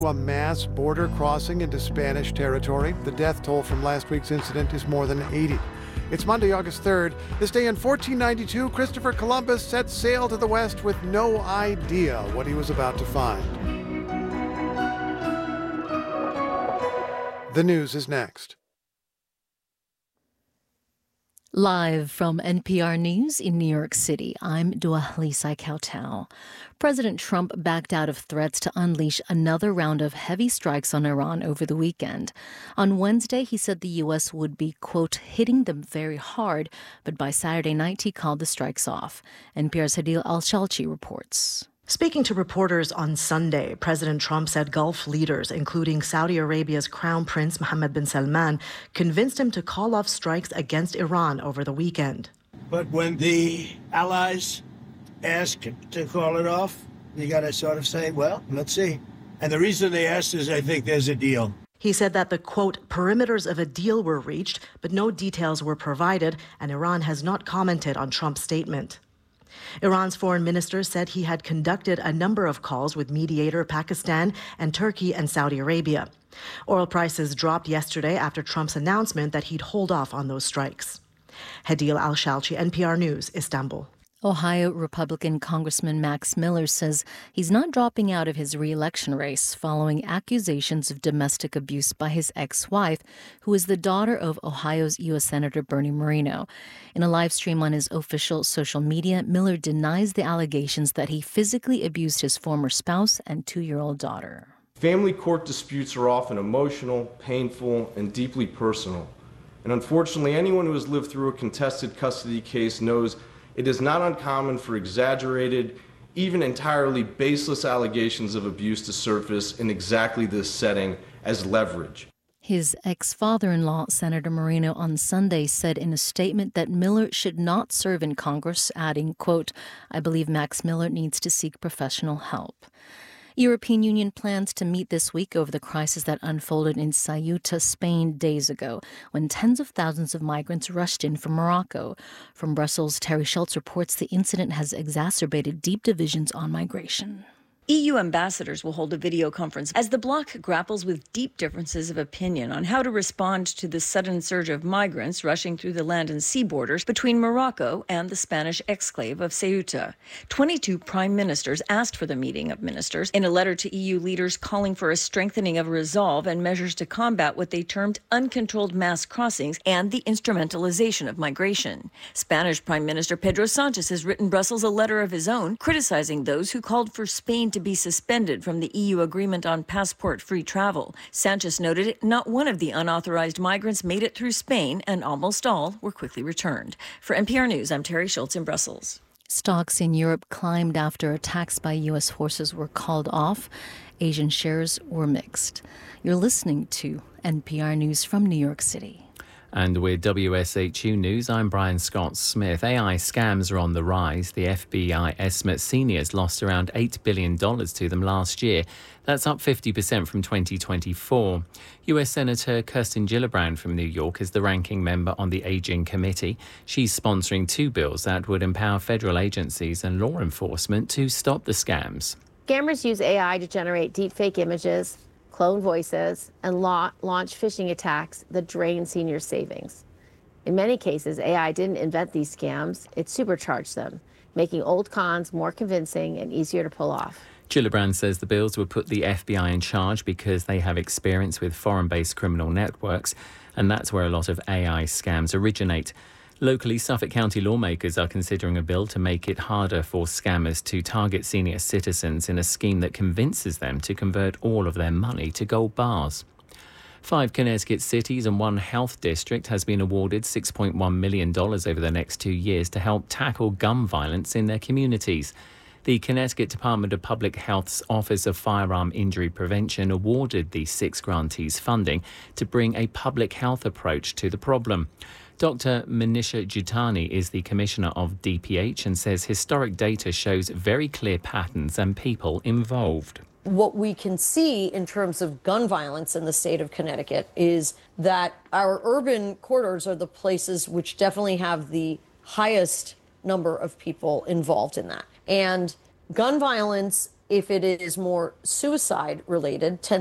A mass border crossing into Spanish territory. The death toll from last week's incident is more than 80. It's Monday, August 3rd. This day in 1492, Christopher Columbus set sail to the west with no idea what he was about to find. The news is next. Live from NPR News in New York City, I'm Dua Lisa Kautal. President Trump backed out of threats to unleash another round of heavy strikes on Iran over the weekend. On Wednesday, he said the U.S. would be, quote, hitting them very hard, but by Saturday night, he called the strikes off. NPR's Hadil Al-Shalchi reports. Speaking to reporters on Sunday, President Trump said Gulf leaders, including Saudi Arabia's Crown Prince Mohammed bin Salman, convinced him to call off strikes against Iran over the weekend. But when the allies ask to call it off, you got to sort of say, well, let's see. And the reason they asked is I think there's a deal. He said that the, quote, perimeters of a deal were reached, but no details were provided, and Iran has not commented on Trump's statement. Iran's foreign minister said he had conducted a number of calls with mediator Pakistan and Turkey and Saudi Arabia. Oil prices dropped yesterday after Trump's announcement that he'd hold off on those strikes. Hadil Al-Shalchi, NPR News, Istanbul. Ohio Republican Congressman Max Miller says he's not dropping out of his re-election race following accusations of domestic abuse by his ex-wife, who is the daughter of Ohio's U.S. Senator Bernie Moreno. In a live stream on his official social media, Miller denies the allegations that he physically abused his former spouse and 2-year-old daughter. Family court disputes are often emotional, painful, and deeply personal. And unfortunately, anyone who has lived through a contested custody case knows it is not uncommon for exaggerated, even entirely baseless allegations of abuse to surface in exactly this setting as leverage. His ex-father-in-law, Senator Moreno, on Sunday said in a statement that Miller should not serve in Congress, adding, quote, I believe Max Miller needs to seek professional help. European Union plans to meet this week over the crisis that unfolded in Ceuta, Spain, days ago, when tens of thousands of migrants rushed in from Morocco. From Brussels, Terry Schultz reports the incident has exacerbated deep divisions on migration. EU ambassadors will hold a video conference as the bloc grapples with deep differences of opinion on how to respond to the sudden surge of migrants rushing through the land and sea borders between Morocco and the Spanish exclave of Ceuta. 22 prime ministers asked for the meeting of ministers in a letter to EU leaders calling for a strengthening of resolve and measures to combat what they termed uncontrolled mass crossings and the instrumentalization of migration. Spanish Prime Minister Pedro Sanchez has written Brussels a letter of his own criticizing those who called for Spain to be suspended from the EU agreement on passport-free travel. Sanchez noted not one of the unauthorized migrants made it through Spain, and almost all were quickly returned. For NPR News, I'm Terry Schultz in Brussels. Stocks in Europe climbed after attacks by U.S. forces were called off. Asian shares were mixed. You're listening to NPR News from New York City. And with WSHU News, I'm Brian Scott Smith. AI scams are on the rise. The FBI estimates seniors lost around $8 billion to them last year. That's up 50% from 2024. US Senator Kirsten Gillibrand from New York is the ranking member on the Aging Committee. She's sponsoring 2 bills that would empower federal agencies and law enforcement to stop the scams. Scammers use AI to generate deepfake images, clone voices, and launch phishing attacks that drain senior savings. In many cases, AI didn't invent these scams, it supercharged them, making old cons more convincing and easier to pull off. Gillibrand says the bills would put the FBI in charge because they have experience with foreign-based criminal networks, and that's where a lot of AI scams originate. Locally, Suffolk County lawmakers are considering a bill to make it harder for scammers to target senior citizens in a scheme that convinces them to convert all of their money to gold bars. 5 Connecticut cities and 1 health district has been awarded $6.1 million over the next 2 years to help tackle gun violence in their communities. The Connecticut Department of Public Health's Office of Firearm Injury Prevention awarded the 6 grantees funding to bring a public health approach to the problem. Dr. Manisha Jutani is the commissioner of DPH and says historic data shows very clear patterns and people involved. What we can see in terms of gun violence in the state of Connecticut is that our urban corridors are the places which definitely have the highest number of people involved in that. And gun violence if it is more suicide related,